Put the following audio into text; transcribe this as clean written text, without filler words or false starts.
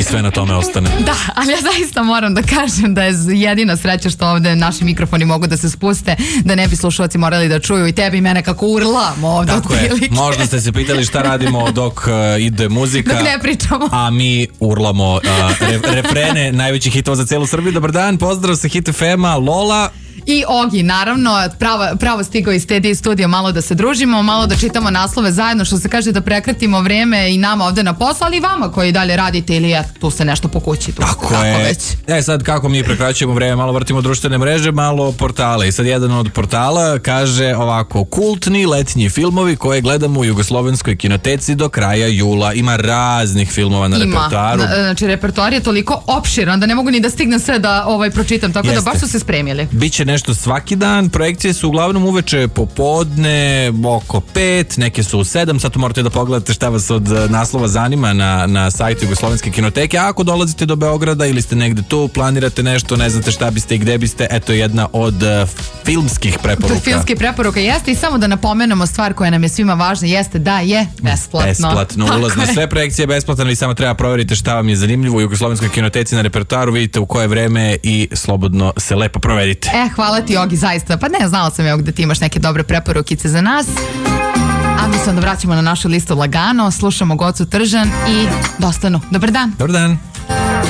sve na tome ostane. Da, ali ja zaista moram da kažem da je jedina sreća što ovde naši mikrofoni mogu da se spuste, da ne bi slušalci morali da čuju i tebi i mene kako urlamo ovde. Tako je, možda ste se pitali šta radimo dok ide muzika. Dok ne pričamo. A mi urlamo refrene najvećih hitova za celu Srbiju. Dobar dan, pozdrav sa Hit FM-a, Lola. I Ogi, naravno, pravo stigao iz TD studija malo da se družimo, malo da čitamo naslove zajedno, što se kaže da prekratimo vreme i nama ovde na poslu, ali i vama koji dalje radite ili tu se nešto po kući. Tako je. Već. Sad kako mi prekraćujemo vreme, malo vrtimo društvene mreže, malo portale. I sad jedan od portala kaže ovako: kultni letnji filmovi koje gledamo u jugoslovenskoj kinoteci do kraja jula. Ima raznih filmova na repertoaru. Znači repertoar je toliko opširan da ne mogu ni da stignem sve da pročitam, tako da baš su se spremili. Biće nešto svaki dan, projekcije su uglavnom uveče popodne oko 5, neke su u 7, sad morate da pogledate šta vas od naslova zanima na sajtu Jugoslovenske kinoteke. A ako dolazite do Beograda ili ste negde tu, planirate nešto, ne znate šta biste i gde biste, eto jedna od filmskih preporuka. Filmskih preporuka jeste, i samo da napomenemo stvar koja nam je svima važna, jeste da je besplatno. Besplatno, ulaz na sve projekcije je besplatan, vi samo treba proveriti šta vam je zanimljivo u Jugoslovenskoj kinoteci na repertoaru, vidite u koje vreme i slobodno se lepo provedite. Hvala ti, Ogi, zaista. Pa ne, znala sam da ti imaš neke dobre preporukice za nas. A mi se onda vraćamo na našu listu lagano, slušamo Gocu Tržan i dostanu. Dobar dan. Dobar dan.